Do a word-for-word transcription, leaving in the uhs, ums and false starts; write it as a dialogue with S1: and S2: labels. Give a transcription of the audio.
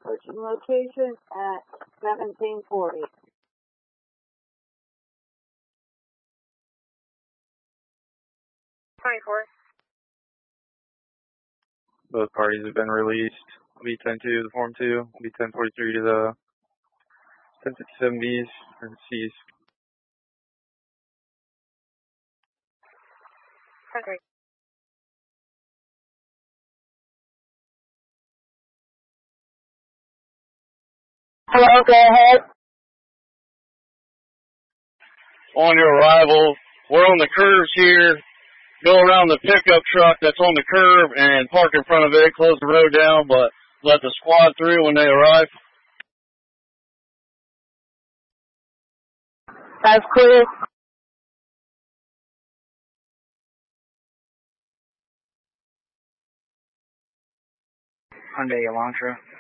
S1: Approaching location at seventeen forty.
S2: twenty-four.
S3: Both parties have been released. B ten two to the Form two, B ten forty-three to the ten fifty-seven Bs or Cs.
S2: Okay.
S1: Hello, go ahead.
S4: On your arrival, we're on the curves here. Go around the pickup truck that's on the curb and park in front of it, close the road down, but let the squad through when they arrive.
S1: That's clear.
S5: Hyundai Elantra.